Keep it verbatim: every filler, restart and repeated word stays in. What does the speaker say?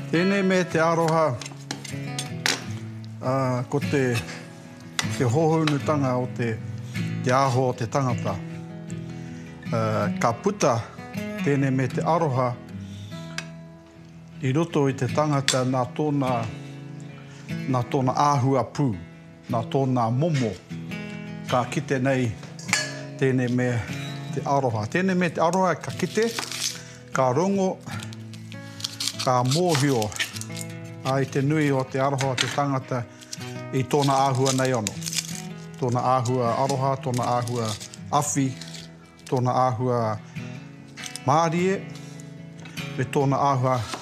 Tēnei me te aroha uh, ko te, te hohounutanga o te, te aho o te tangata. Uh, ka puta tēnei me te aroha i roto i te tangata nā tōna, nā tōna āhua pū, nā tōna momo, ka kite nei tēnei me te aroha. Tēnei me te aroha ka kite, ka rongo, ka mōhio ai te nui o te aroha o te tangata i tōna āhua nei ono. Tōna āhua aroha, tōna āhua awhi, tōna āhua mārie, me tōna āhua